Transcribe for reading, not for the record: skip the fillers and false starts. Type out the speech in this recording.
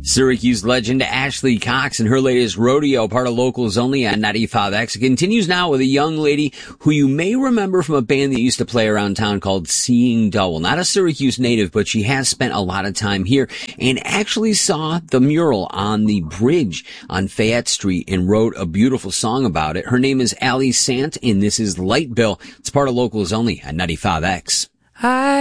Syracuse legend Ashley Cox and her latest rodeo, part of Locals Only on 95X. It continues now with a young lady who you may remember from a band that used to play around town called Seeing Double. Not a Syracuse native, but she has spent a lot of time here and actually saw the mural on the bridge on Fayette Street and wrote a beautiful song about it. Her name is Allie Sant, and this is Light Bill. It's part of Locals Only on 95X.